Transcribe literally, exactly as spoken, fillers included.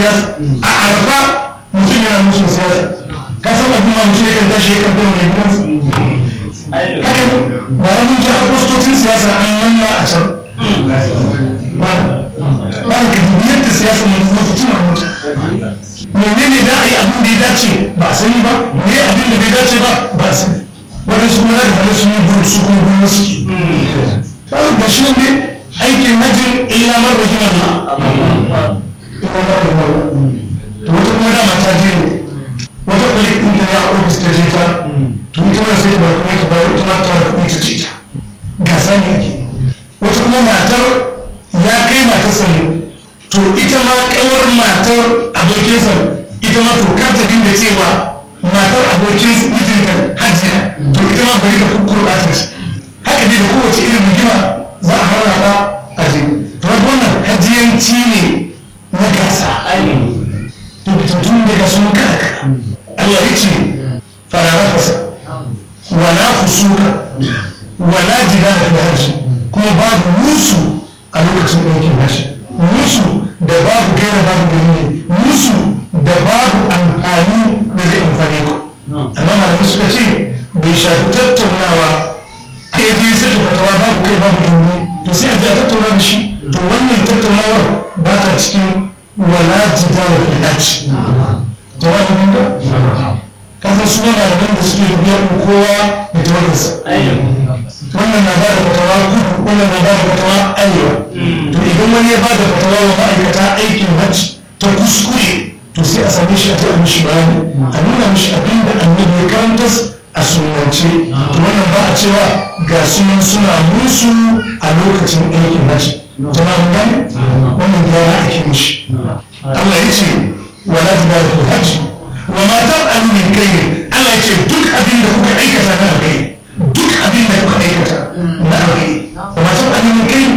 siyasa a arfa mutum yana musu siyasa ka san abin ma mutum yakan tashi yakan bai mai gidansa haka ba a mun jihar postocin siyasa an manna a can ba ba ka dubi yadda siyasa mai mafi cin mutum menene da a yi abin da ya dace ba a sani ba me abin da bai dace ba ba a sani waɗansu kuma da hali sun yi buru su kuma buru suke ba shi ne aikin hajjin illa man rahimar na wata kuma dama ta je wata kwalik ɗin da ya ofis ta je ta to ita ma sai ba kuma ta bayar ita ma ta da kuɗi ta ce ta gasa ne ake wata kuma matar ya kai matar sani to ita ma kawar matar abokinsa ita ma to kar ta dinga cewa matar abokin mijinta hajjiya to ita ma bari ka kukkurɓa ta shi haka dai da kowace irin rigima za a hana ba a je to wannan hajjiyanci ne na gasa to tun daga sun kaka Allah ya ce farara fasa wala fusuka wala jidala da hajji kuma babu musu a lokacin ɗaukin hajji musu da babu gaira babu dalili musu da babu amfani da zai amfani ku amma malamai suka ce bai shafi tattaunawa kai biyu sai fatawa babu kai babu dalili to sai a ji a tattauna da shi to wannan tattaunawar ba ta cikin wala jidala da hajji jawabin da kasar su yana da wanda suke biyar kowa da tawagarsa wannan na ba da fatawa kudu wannan na ba da fatawa arewa to idan wani ya ba da fatawa wa ma'aikata aikin hajji ta kuskure to sai a same shi a taɓa mishi bayani a nuna mishi abin da annabi ya karanta a sunance to wannan ba a cewa ga sunan suna musu a lokacin aikin hajji jama'a gane wannan gyara ake mishi Allah ya ce wala jidala fil hajji wa ma taf'alu min khairin Allah ya ce duk